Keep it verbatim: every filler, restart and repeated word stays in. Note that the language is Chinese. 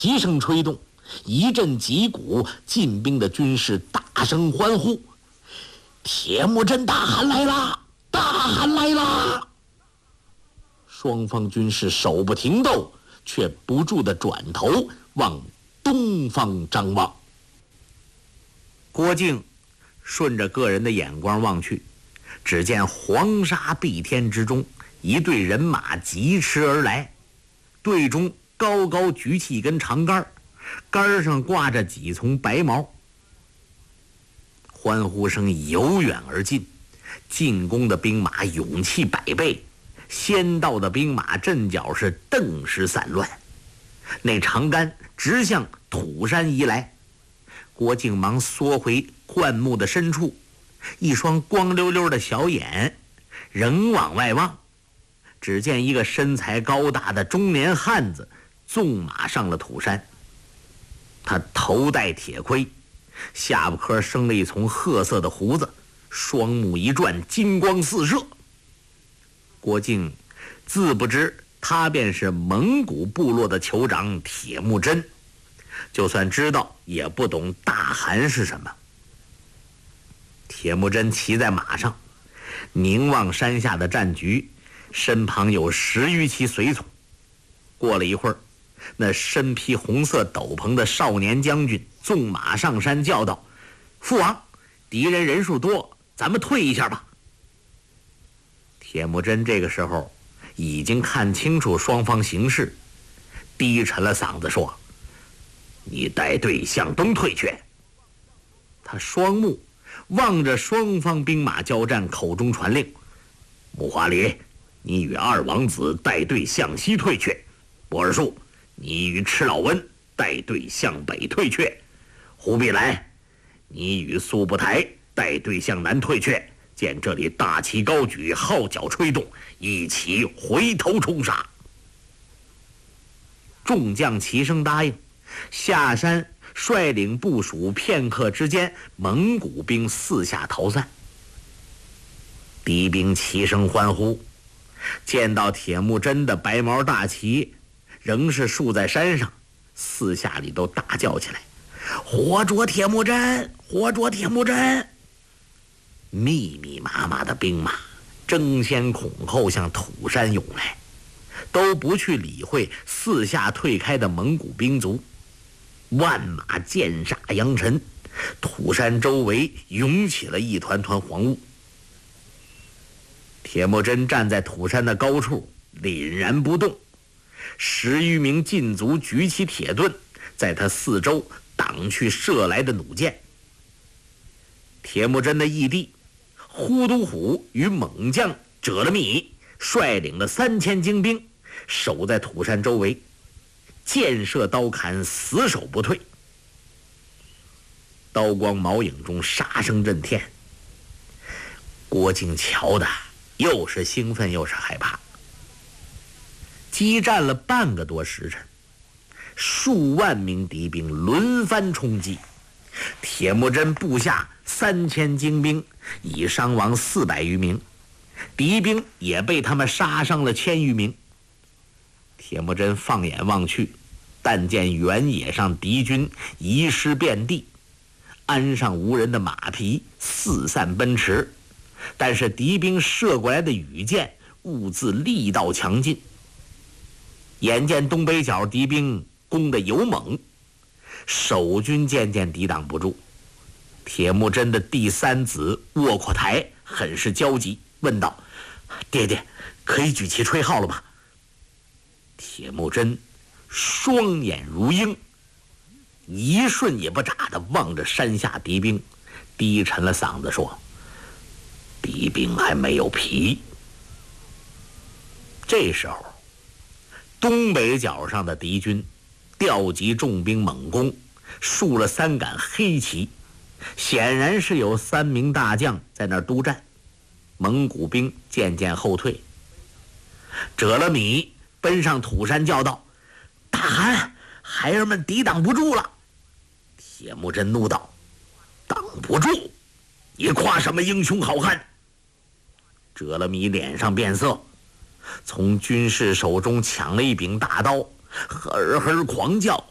急声吹动，一阵击鼓，进兵的军士大声欢呼：“铁木真大汗来啦！大汗来啦！”双方军士手不停斗，却不住地转头往东方张望。郭靖顺着个人的眼光望去，只见黄沙碧天之中，一队人马疾驰而来，队中高高举起一根长杆，杆上挂着几丛白毛。欢呼声由远而近，进攻的兵马勇气百倍，先到的兵马阵脚是顿时散乱，那长杆直向土山移来。郭靖忙缩回灌木的深处，一双光溜溜的小眼仍往外望，只见一个身材高大的中年汉子纵马上了土山。他头戴铁盔，下巴颏生了一丛褐色的胡子，双目一转，金光四射。郭靖自不知他便是蒙古部落的酋长铁木真，就算知道也不懂大汗是什么。铁木真骑在马上，凝望山下的战局，身旁有十余骑随从。过了一会儿，那身披红色斗篷的少年将军纵马上山叫道：“父王，敌人人数多，咱们退一下吧。”铁木真这个时候已经看清楚双方形势，低沉了嗓子说：“你带队向东退却。”他双目望着双方兵马交战，口中传令：“木华里，你与二王子带队向西退却；博尔术，你与赤老温带队向北退却；忽必来，你与苏不台带队向南退却。见这里大旗高举，号角吹动，一起回头冲杀。”众将齐声答应，下山率领部署。片刻之间，蒙古兵四下逃散。敌兵齐声欢呼，见到铁木真的白毛大旗仍是竖在山上，四下里都大叫起来：“活捉铁木真！活捉铁木真！”密密麻麻的兵马争先恐后向土山涌来，都不去理会四下退开的蒙古兵卒。万马剑煞扬尘，土山周围涌起了一团团黄雾。铁木真站在土山的高处，凛然不动。十余名禁卒举起铁盾，在他四周挡去射来的弩箭。铁木真的义弟呼都虎与猛将哲勒密率领了三千精兵，守在土山周围，箭射刀砍，死守不退。刀光毛影中，杀声震天。郭靖瞧的又是兴奋又是害怕。激战了半个多时辰，数万名敌兵轮番冲击，铁木真部下三千精兵已伤亡四百余名，敌兵也被他们杀伤了千余名。铁木真放眼望去，但见原野上敌军遗尸遍地，鞍上无人的马匹四散奔驰，但是敌兵射过来的羽箭兀自力道强劲。眼见东北角敌兵攻得勇猛，守军渐渐抵挡不住。铁木真的第三子窝阔台很是焦急，问道：“爹爹，可以举旗吹号了吗？”铁木真双眼如鹰，一瞬也不眨地望着山下敌兵，低沉了嗓子说：“敌兵还没有疲。”这时候东北角上的敌军调集重兵猛攻，竖了三杆黑旗，显然是有三名大将在那儿督战。蒙古兵渐渐后退。哲勒米奔上土山叫道：“大汗，孩儿们抵挡不住了！”铁木真怒道：“挡不住？你夸什么英雄好汉？”哲勒米脸上变色，从军士手中抢了一柄大刀，呵呵狂叫：“